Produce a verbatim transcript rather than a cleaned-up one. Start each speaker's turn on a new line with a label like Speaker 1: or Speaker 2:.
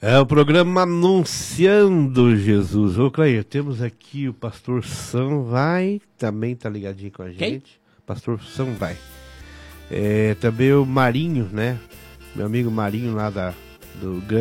Speaker 1: É o programa Anunciando Jesus. Ô, Clair, temos aqui o pastor Sanvai, também tá ligadinho com a gente.
Speaker 2: Quem?
Speaker 1: Pastor Sanvai. É, também o Marinho, né? Meu amigo Marinho lá da, do